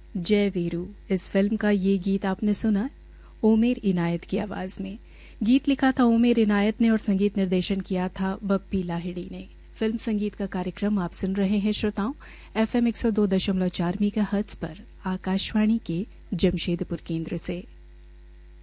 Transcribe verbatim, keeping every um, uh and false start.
जय वीरू इस फिल्म का ये गीत आपने सुना ओमेर इनायत की आवाज़ में। गीत लिखा था ओमेर इनायत ने और संगीत निर्देशन किया था बप्पी लाहिड़ी ने। फिल्म संगीत का कार्यक्रम आप सुन रहे हैं श्रोताओं एफ एम एक सौ दो दशमलव चार मेगा हर्ट्ज पर आकाशवाणी के जमशेदपुर केंद्र से।